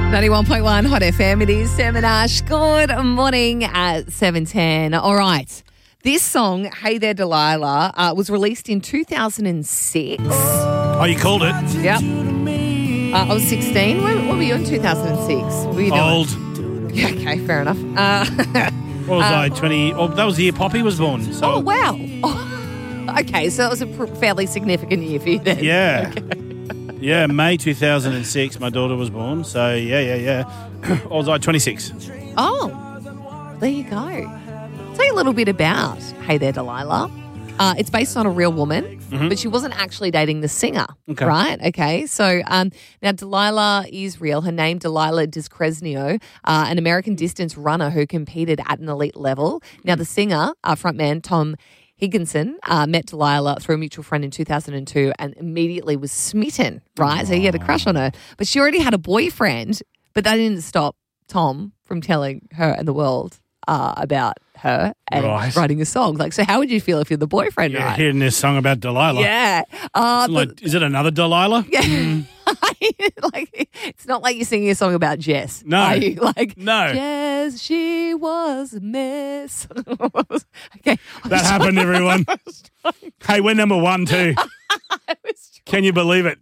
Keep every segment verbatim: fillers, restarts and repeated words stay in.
ninety-one point one Hot F M. It is Sam and Ash. Good morning at seven ten. All right. This song, Hey There Delilah, uh, was released in two thousand six. Oh, you called it? Yep. Uh, I was sixteen. What, what were you in two thousand six? What were you doing? Old. Yeah, okay, fair enough. Uh, What was uh, I, twenty? Oh, that was the year Poppy was born. So. oh, wow. Oh, okay, so that was a pr- fairly significant year for you then. Yeah. Okay. Yeah, May two thousand six, my daughter was born. So, yeah, yeah, yeah. What was I, twenty-six? Oh, there you go. Tell you a little bit about Hey There Delilah. Uh, it's based on a real woman, Mm-hmm. but she wasn't actually dating the singer, Okay. right? Okay, so um, now Delilah is real. Her name, Delilah Discresnio, uh, an American distance runner who competed at an elite level. Now the singer, uh, frontman Tom Higginson, uh, met Delilah through a mutual friend in two thousand two and immediately was smitten, right? So he had a crush on her. But she already had a boyfriend, but that didn't stop Tom from telling her and the world uh, about her and Right. writing a song. Like, so how would you feel if you're the boyfriend, Yeah, right? hearing this song about Delilah. Yeah. Uh, It's like, is it another Delilah? but, yeah. like, it's not like you're singing a song about Jess. No. Are you? Like, No. Jess, she was a mess. Okay. That happened, everyone. Hey, we're number one, too. I was Can you believe it?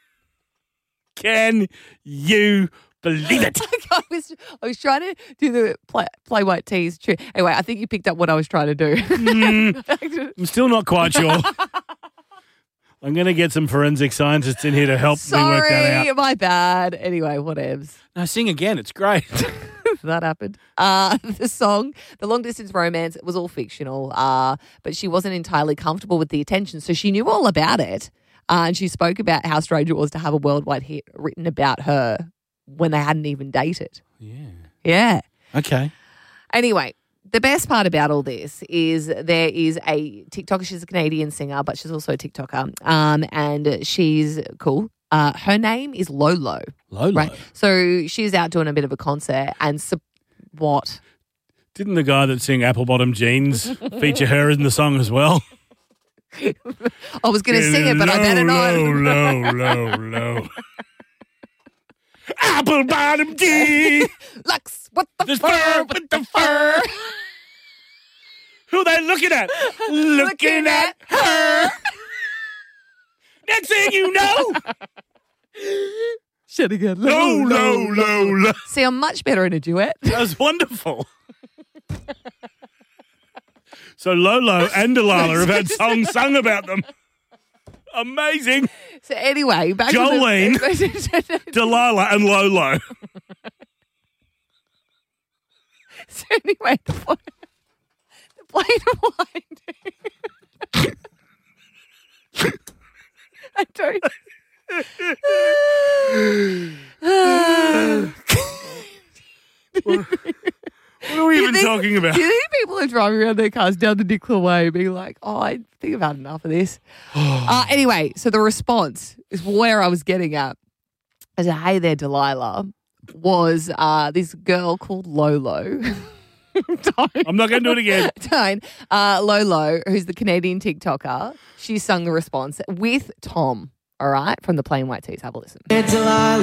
Can you believe it? I was, I was trying to do the play, play white tees. True. Anyway, I think you picked up what I was trying to do. Mm, I'm still not quite sure. I'm going to get some forensic scientists in here to help me work that Sorry, out. my bad. Anyway, whatevs. No, sing again. It's great. That happened. Uh, the song, the long distance romance, it was all fictional, uh, but she wasn't entirely comfortable with the attention, so she knew all about it. Uh, and she spoke about how strange it was to have a worldwide hit written about her when they hadn't even dated. Yeah. Yeah. Okay. Anyway, the best part about all this is there is a TikToker. She's a Canadian singer, but she's also a TikToker. Um, and she's cool. Uh, her name is Lolo. Lolo. Right. So she's out doing a bit of a concert and su- what? Didn't the guy that sang Apple Bottom Jeans feature her in the song as well? I was going to sing it, but I better not. Low, low, low, low. Apple Bottom Jeans. Lux, what the This fur, fur what with the fur. Who they looking at? Looking at her. Next thing you know. Shit again. Low, low, low, low. See, I'm much better in a duet. That was wonderful. So Lolo and Delilah have had songs sung about them. Amazing. So anyway, back Jolene, to the... Delilah and Lolo. So anyway, the point, the point of wine. I don't... What are we even think- talking about? Do you think people are driving around their cars down the Nicola Way being like, oh, I think I've had enough of this? uh, anyway, so the response is where I was getting at. I said, hey there, Delilah, was uh, this girl called Lolo. Don't. I'm not going to do it again. Don't. Uh, Lolo, who's the Canadian TikToker, she sung the response with Tom, all right, from the Plain White Tees. Have a listen.